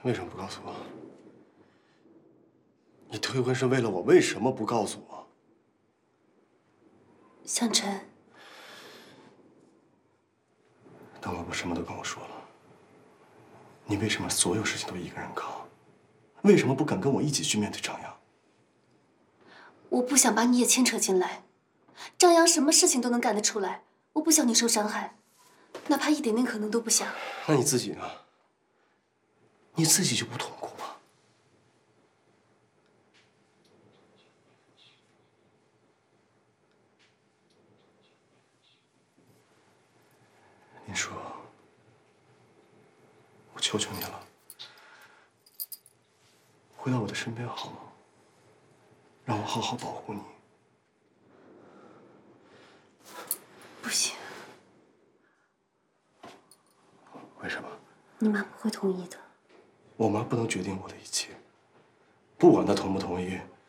为什么不告诉我？你退婚是为了我，为什么不告诉我？ 向晨， 等会不什么都跟我说了，你为什么所有事情都一个人扛？为什么不敢跟我一起去面对张扬？ 我不想把你也牵扯进来。张扬什么事情都能干得出来，我不想你受伤害，哪怕一点点可能都不想。 那你自己呢？你自己就不痛苦吗？林叔，我求求你了，回到我的身边好吗？让我好好保护你。 不行， 为什么？ 你妈不会同意的。 我妈不能决定我的一切，不管她同不同意，